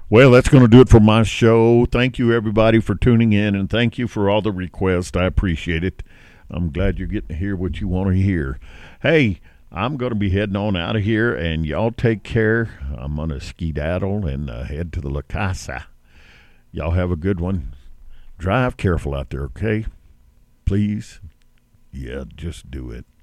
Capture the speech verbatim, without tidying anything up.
Well, that's going to do it for my show. Thank you, everybody, for tuning in, and thank you for all the requests. I appreciate it. I'm glad you're getting to hear what you want to hear. Hey, I'm going to be heading on out of here, and y'all take care. I'm going to skedaddle and uh, head to the La Casa. Y'all have a good one. Drive careful out there, okay? Please. Yeah, just do it.